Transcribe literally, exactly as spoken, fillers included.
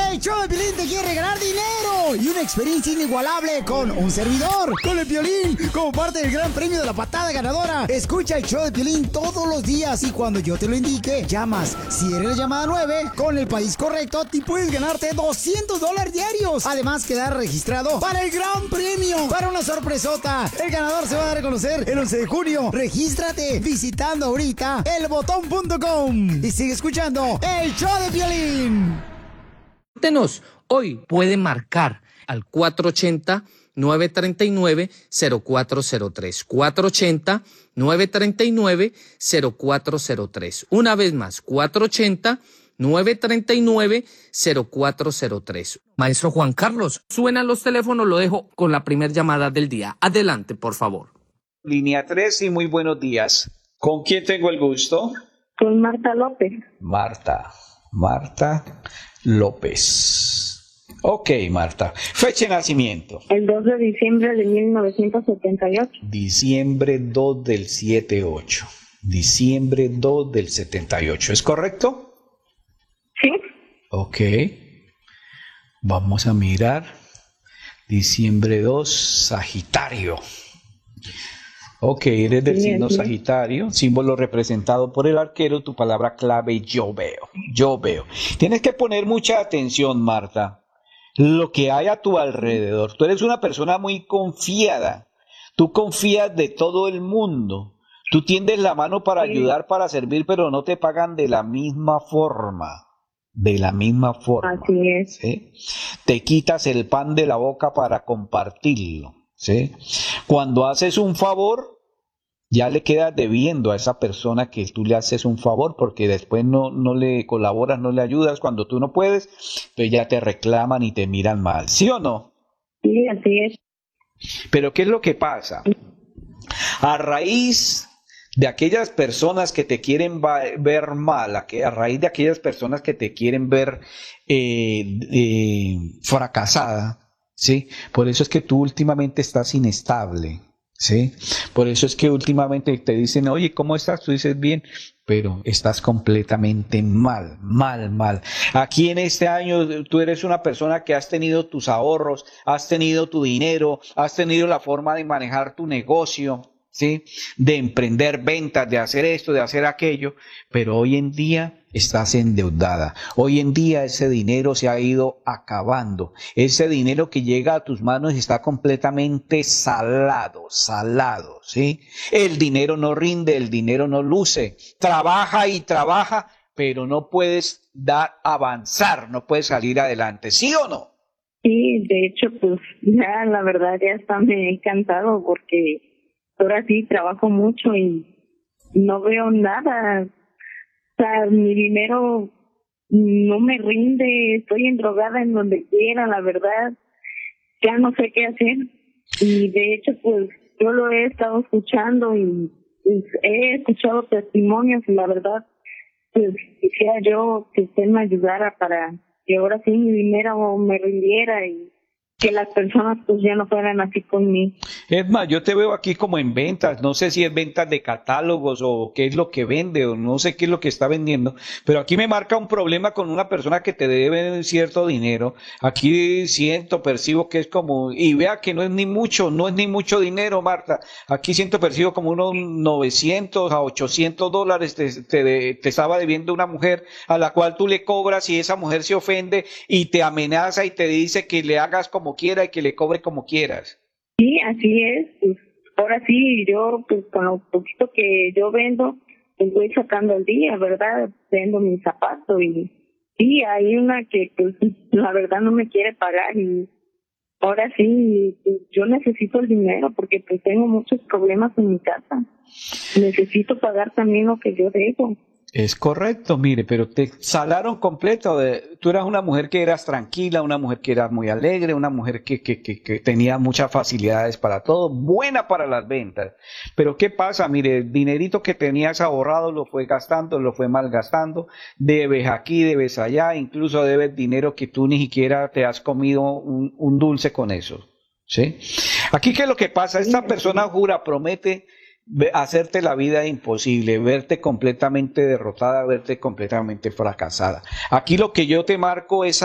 El show de Piolín te quiere regalar dinero y una experiencia inigualable con un servidor, con el Piolín, como parte del gran premio de la patada ganadora. Escucha el show de Piolín todos los días y cuando yo te lo indique, llamas. Si eres la llamada nueve, con el país correcto, te puedes ganarte doscientos dólares diarios. Además, quedar registrado para el gran premio, para una sorpresota. El ganador se va a dar a conocer el once de junio. Regístrate visitando ahorita el botón punto com y sigue escuchando el show de Piolín. Hoy puede marcar al cuatro ochenta, nueve treinta y nueve, cero cuatro cero tres. cuatro ochenta, nueve treinta y nueve, cero cuatro cero tres. Una vez más, cuatro ochenta, nueve treinta y nueve, cero cuatro cero tres. Maestro Juan Carlos, suenan los teléfonos, lo dejo con la primera llamada del día. Adelante, por favor. Línea tres y muy buenos días. ¿Con quién tengo el gusto? Con Marta López. Marta, Marta López. Ok, Marta. Fecha de nacimiento. El dos de diciembre de mil novecientos setenta y ocho. Diciembre dos del setenta y ocho. Diciembre dos del setenta y ocho. ¿Es correcto? Sí. Ok. Vamos a mirar. Diciembre dos, Sagitario. Ok, eres del Sí, signo sí. Sagitario, símbolo representado por el arquero, tu palabra clave, yo veo, yo veo. Tienes que poner mucha atención, Marta, lo que hay a tu alrededor. Tú eres una persona muy confiada, tú confías de todo el mundo, tú tiendes la mano para Sí. ayudar, para servir, pero no te pagan de la misma forma, de la misma forma. Así es. ¿Sí? Te quitas el pan de la boca para compartirlo. ¿Sí? Cuando haces un favor, ya le quedas debiendo a esa persona que tú le haces un favor, porque después no, no le colaboras, no le ayudas cuando tú no puedes, entonces ya te reclaman y te miran mal, ¿sí o no? Sí, así es. Pero ¿qué es lo que pasa? A raíz de aquellas personas que te quieren va- ver mal, a, que, a raíz de aquellas personas que te quieren ver eh, eh, fracasada, ¿sí? Por eso es que tú últimamente estás inestable, ¿sí? Por eso es que últimamente te dicen, oye, ¿cómo estás? Tú dices bien, pero estás completamente mal, mal, mal. Aquí en este año tú eres una persona que has tenido tus ahorros, has tenido tu dinero, has tenido la forma de manejar tu negocio, ¿sí? De emprender ventas, de hacer esto, de hacer aquello, pero hoy en día estás endeudada. Hoy en día ese dinero se ha ido acabando. Ese dinero que llega a tus manos está completamente salado, salado, ¿sí? El dinero no rinde, el dinero no luce. Trabaja y trabaja, pero no puedes dar, avanzar, no puedes salir adelante, ¿sí o no? Sí, de hecho, pues ya la verdad ya está me he encantado porque ahora sí trabajo mucho y no veo nada. O sea, mi dinero no me rinde, estoy endrogada en donde quiera, la verdad, ya no sé qué hacer. Y de hecho, pues yo lo he estado escuchando y, y he escuchado testimonios y la verdad, pues quisiera yo que usted me ayudara para que ahora sí mi dinero me rindiera y que las personas pues ya no fueran así conmigo. Es más, yo te veo aquí como en ventas, no sé si es ventas de catálogos o qué es lo que vende o no sé qué es lo que está vendiendo, pero aquí me marca un problema con una persona que te debe cierto dinero. Aquí siento, percibo que es como, y vea que no es ni mucho, no es ni mucho dinero, Marta. Aquí siento, percibo como unos novecientos a ochocientos dólares te, te, te estaba debiendo una mujer a la cual tú le cobras y esa mujer se ofende y te amenaza y te dice que le hagas como quiera y que le cobre como quieras. Sí, así es. Pues, ahora sí, yo pues con lo poquito que yo vendo, pues voy sacando el día, ¿verdad? Vendo mi zapato y sí, hay una que pues la verdad no me quiere pagar y ahora sí, pues, yo necesito el dinero porque pues tengo muchos problemas en mi casa. Necesito pagar también lo que yo debo. Es correcto, mire, pero te salaron completo. De, tú eras una mujer que eras tranquila, una mujer que era muy alegre, una mujer que, que, que, que tenía muchas facilidades para todo, buena para las ventas. Pero ¿qué pasa? Mire, el dinerito que tenías ahorrado lo fue gastando, lo fue malgastando, debes aquí, debes allá, incluso debes dinero que tú ni siquiera te has comido un, un dulce con eso, ¿sí? Aquí, ¿qué es lo que pasa? Esta persona jura, promete hacerte la vida imposible, verte completamente derrotada, verte completamente fracasada. Aquí lo que yo te marco es